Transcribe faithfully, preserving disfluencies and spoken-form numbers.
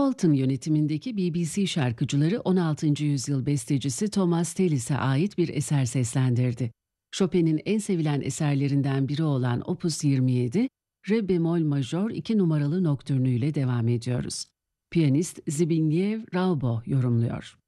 Colton yönetimindeki B B C şarkıcıları on altıncı yüzyıl bestecisi Thomas Tallis'e ait bir eser seslendirdi. Chopin'in en sevilen eserlerinden biri olan Opus yirmi yedi, Re bemol majör iki numaralı noktürnüyle devam ediyoruz. Piyanist Zbigniew Raubo yorumluyor.